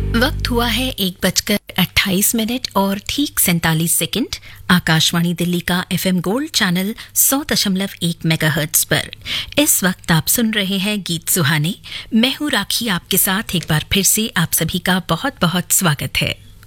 वक्त हुआ है 1:28 और ठीक 47 सेकंड। आकाशवाणी दिल्ली का एफएम गोल्ड चैनल 100.1 मेगाहर्ट्ज पर इस वक्त आप सुन रहे हैं गीत सुहाने। मैं हूं राखी, आपके साथ एक बार फिर से आप सभी का बहुत बहुत स्वागत है।